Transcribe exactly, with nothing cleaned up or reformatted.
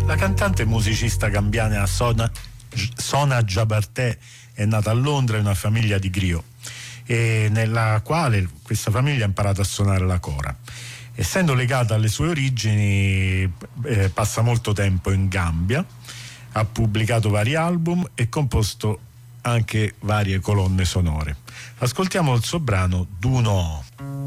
La cantante e musicista gambiana Sona, Sona Jabarteh è nata a Londra in una famiglia di griot, e nella quale questa famiglia ha imparato a suonare la cora. Essendo legata alle sue origini, eh, passa molto tempo in Gambia, ha pubblicato vari album e composto anche varie colonne sonore. Ascoltiamo il suo brano Duno.